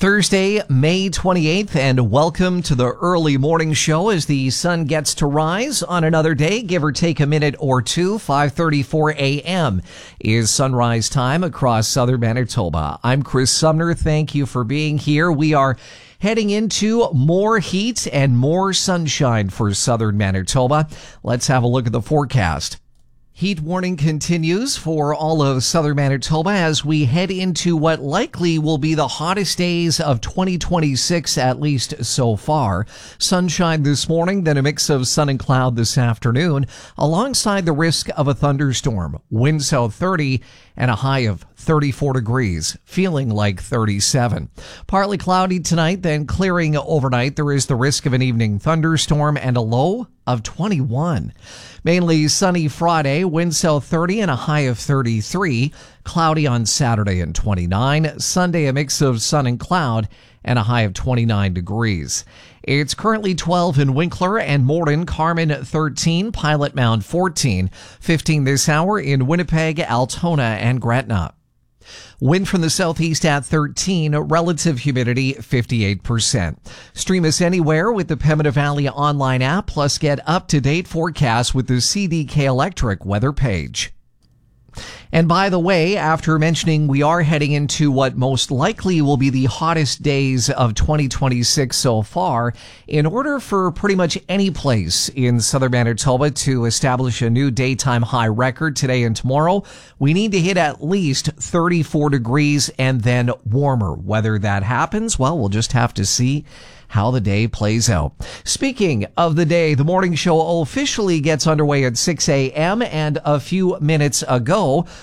Thursday, May 28th, and welcome to the early morning show as the sun gets to rise on another day, give or take a minute or two. 5:34 a.m. is sunrise time across southern Manitoba. I'm Chris Sumner. Thank you for being here. We are heading into more heat and more sunshine for southern Manitoba. Let's have a look at the forecast. Heat warning continues for all of southern Manitoba as we head into what likely will be the hottest days of 2026, at least so far. Sunshine this morning, then a mix of sun and cloud this afternoon, alongside the risk of a thunderstorm. Wind south 30 and a high of 34 degrees, feeling like 37. Partly cloudy tonight, then clearing overnight. There is the risk of an evening thunderstorm and a low of 21. Mainly sunny Friday, wind south 30 and a high of 33. Cloudy on Saturday and 29. Sunday, a mix of sun and cloud and a high of 29 degrees. It's currently 12 in Winkler and Morden, Carman 13, Pilot Mound 14, 15 this hour in Winnipeg, Altona, and Gretna. Wind from the southeast at 13, relative humidity 58%. Stream us anywhere with the Pembina Valley online app, plus get up-to-date forecasts with the CDK Electric weather page. And by the way, after mentioning we are heading into what most likely will be the hottest days of 2026 so far, in order for pretty much any place in southern Manitoba to establish a new daytime high record today and tomorrow, we need to hit at least 34 degrees and then warmer. Whether that happens, well, we'll just have to see how the day plays out. Speaking of the day, the morning show officially gets underway at 6 a.m. and a few minutes ago,